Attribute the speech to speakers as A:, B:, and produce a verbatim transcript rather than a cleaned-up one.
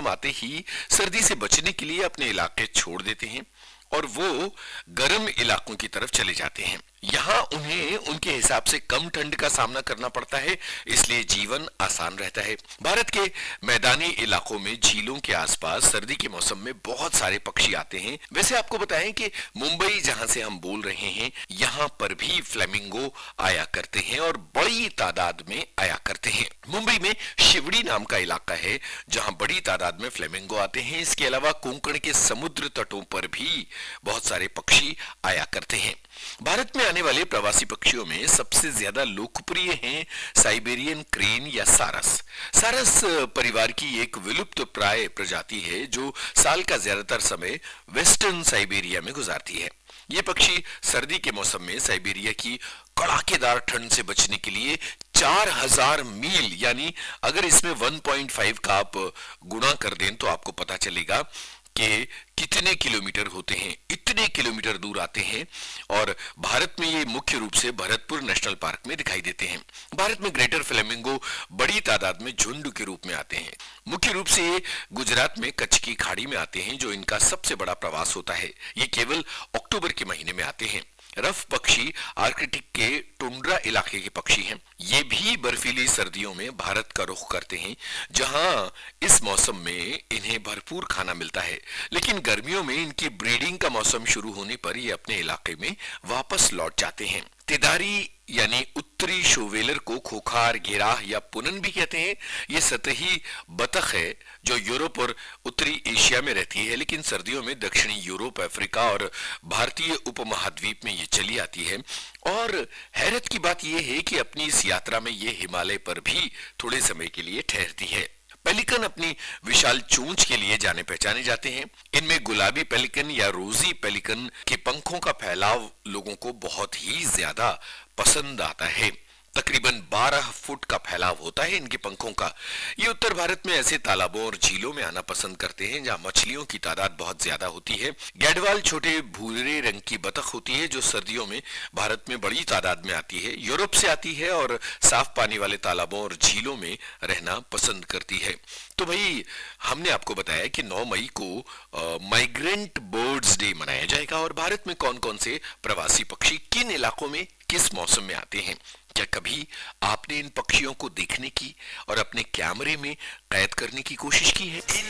A: मौसम आते ही सर्दी से बचने के लिए अपने इलाके छोड़ देते हैं और वो गर्म इलाकों की तरफ चले जाते हैं। यहाँ उन्हें उनके हिसाब से कम ठंड का सामना करना पड़ता है, इसलिए जीवन आसान रहता है। भारत के मैदानी इलाकों में झीलों के आसपास सर्दी के मौसम में बहुत सारे पक्षी आते हैं। वैसे आपको बताएं कि मुंबई जहां से हम बोल रहे हैं, यहाँ पर भी फ्लेमिंगो आया करते हैं और बड़ी तादाद में आया करते हैं। मुंबई में शिवड़ी नाम का इलाका है जहां बड़ी तादाद में फ्लेमिंगो आते हैं। इसके अलावा कोंकण के समुद्र तटों पर भी बहुत सारे पक्षी आया करते हैं। भारत में आने वाले प्रवासी पक्षियों में सबसे ज्यादा लोकप्रिय हैं साइबेरियन क्रेन या सारस। सारस परिवार की एक विलुप्त प्राय प्रजाति है जो साल का ज्यादातर समय वेस्टर्न साइबेरिया में गुजारती है। ये पक्षी सर्दी के मौसम में साइबेरिया की कड़ाकेदार ठंड से बचने के लिए चार हज़ार मील, यानी अगर इसमें एक पॉइंट पाँच का आप गुणा कर दें तो आपको पता चलेगा कि कितने किलोमीटर होते हैं। इतने किलोमीटर दूर आते हैं और भारत में ये मुख्य रूप से भरतपुर नेशनल पार्क में दिखाई देते हैं। भारत में ग्रेटर फ्लेमिंगो बड़ी तादाद में झुंड के रूप में आते हैं। मुख्य रूप से ये गुजरात में कच्छ की खाड़ी में आते हैं जो इनका सबसे बड़ा प्रवास होता है। ये केवल अक्टूबर के महीने में आते हैं। रफ पक्षी आर्कटिक के टुंड्रा इलाके के पक्षी हैं। ये भी बर्फीली सर्दियों में भारत का रुख करते हैं जहां इस मौसम में इन्हें भरपूर खाना मिलता है, लेकिन गर्मियों में इनकी ब्रीडिंग का मौसम शुरू होने पर ये अपने इलाके में वापस लौट जाते हैं। तेदारी यानी उत्तरी शोवेलर को खोखार, घेराह या पुनन भी कहते हैं। ये सतही बतख है जो यूरोप और उत्तरी एशिया में रहती है, लेकिन सर्दियों में दक्षिणी यूरोप, अफ्रीका और भारतीय उपमहाद्वीप में ये चली आती है। और हैरत की बात यह है कि अपनी इस यात्रा में ये हिमालय पर भी थोड़े समय के लिए ठहरती है। पेलिकन अपनी विशाल चोंच के लिए जाने पहचाने जाते हैं। इनमें गुलाबी पेलिकन या रोजी पेलिकन के पंखों का फैलाव लोगों को बहुत ही ज्यादा पसंद आता है। तकरीबन बारह फुट का फैलाव होता है इनके पंखों का। ये उत्तर भारत में ऐसे तालाबों और झीलों में आना पसंद करते हैं जहां मछलियों की तादाद बहुत ज्यादा होती है। गैडवाल छोटे भूरे रंग की बतख होती है जो सर्दियों में भारत में बड़ी तादाद में आती है। यूरोप से आती है और साफ पानी वाले तालाबों और झीलों में रहना पसंद करती है। तो भाई हमने आपको बताया कि नौ मई को माइग्रेंट बर्ड्स डे मनाया जाएगा और भारत में कौन कौन से प्रवासी पक्षी किन इलाकों में किस मौसम में आते हैं। क्या कभी आपने इन पक्षियों को देखने की और अपने कैमरे में कैद करने की कोशिश की है?